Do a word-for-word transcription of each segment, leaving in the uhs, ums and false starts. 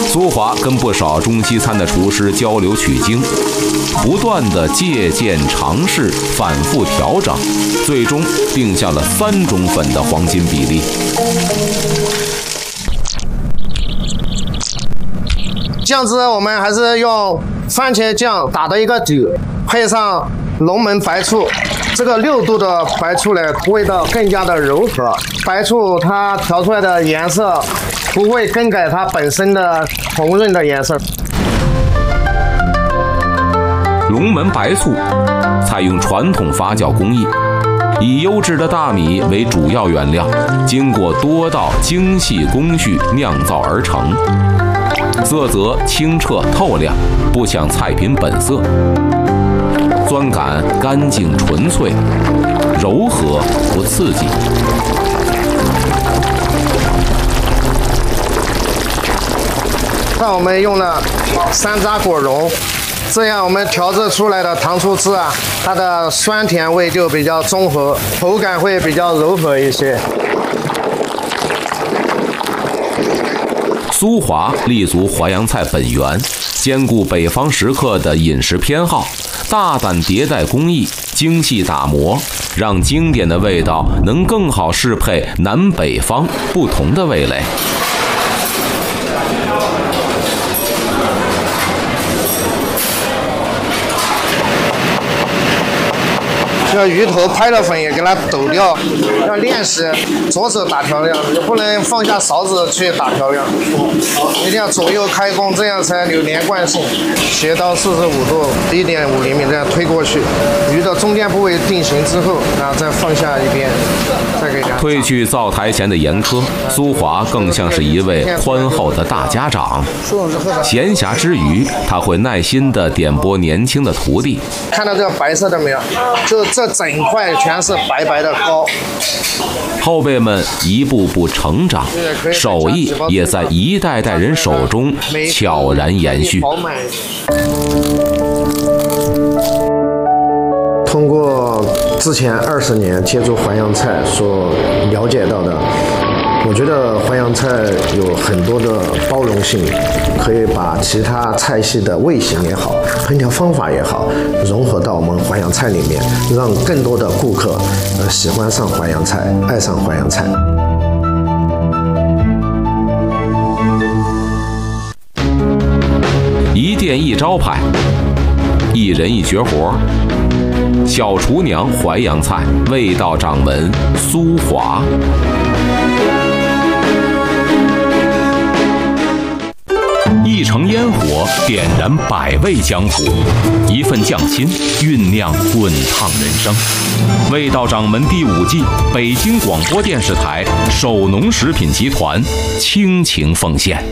苏华跟不少中西餐的厨师交流取经，不断的借鉴尝试，反复调整，最终定下了三种粉的黄金比例。 酱汁我们还是用番茄酱打的一个底，配上龙门白醋，这个六度的白醋呢，味道更加的柔和。白醋它调出来的颜色不会更改它本身的红润的颜色。 龙门白醋采用传统发酵工艺，以优质的大米为主要原料，经过多道精细工序酿造而成。色泽清澈透亮，不像菜品本色，酸感干净纯粹，柔和不刺激。 那我们用了山楂果蓉，这样我们调制出来的糖醋汁啊，它的酸甜味就比较中和，口感会比较柔和一些。 苏华立足淮扬菜本源，兼顾北方食客的饮食偏好，大胆迭代工艺，精细打磨，让经典的味道能更好适配南北方不同的味蕾。 这鱼头拍了粉也给它抖掉，要练习左手打调料，也不能放下勺子去打调料，一定要左右开弓，这样才有连贯性。斜刀四十五度，一点五厘米这样推过去，鱼的中间部位定型之后，然后再放下一边，再给它。 褪去灶台前的严苛，苏华更像是一位宽厚的大家长。闲暇之余，他会耐心地点拨年轻的徒弟。 看到这个白色的没有？就这整块全是白白的膏。 后辈们一步步成长，手艺也在一代代人手中悄然延续。 通过之前二十年接触淮扬菜所了解到的，我觉得淮扬菜有很多的包容性，可以把其他菜系的味型也好，烹调方法也好，融合到我们淮扬菜里面，让更多的顾客呃喜欢上淮扬菜，爱上淮扬菜。 一店一招牌，一人一绝活。小厨娘淮扬菜，味道掌门苏华。一城烟火点燃百味江湖，一份匠心酝酿滚烫人生。味道掌门第五季，北京广播电视台首农食品集团倾情奉献。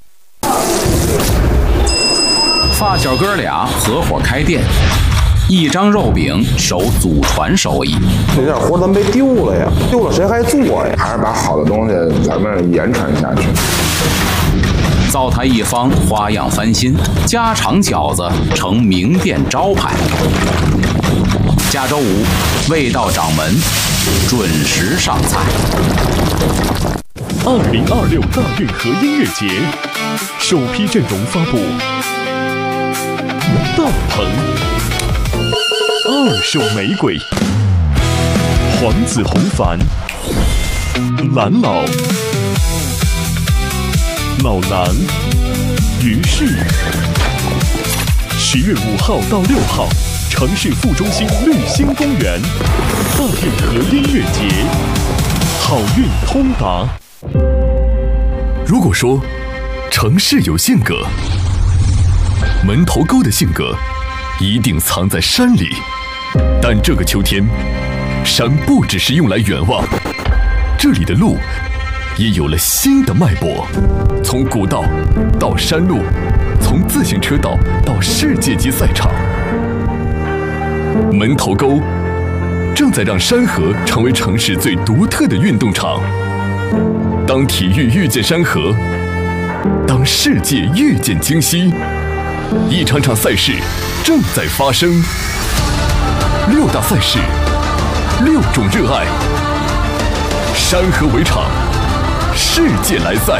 发小哥俩合伙开店，一张肉饼守祖传手艺。 这点活咱没丢了呀，丢了谁还做呀？还是把好的东西咱们言传下去。 灶台一方花样翻新，家常饺子成名店招牌。下周五，味道掌门准时上菜。 二零二六大运河音乐节首批阵容发布：大鹏、二手玫瑰、黄子弘凡、蓝老、老狼、于是。十月五号到六号，城市副中心绿星公园大运河音乐节，好运通达。如果说城市有性格，门头沟的性格一定藏在山里。但这个秋天，山不只是用来远望，这里的路也有了新的脉搏，从古道到山路，从自行车道到世界级赛场。门头沟正在让山河成为城市最独特的运动场。当体育遇见山河，当世界遇见京西，一场场赛事正在发生。六大赛事，六种热爱，山河为场，世界来赛。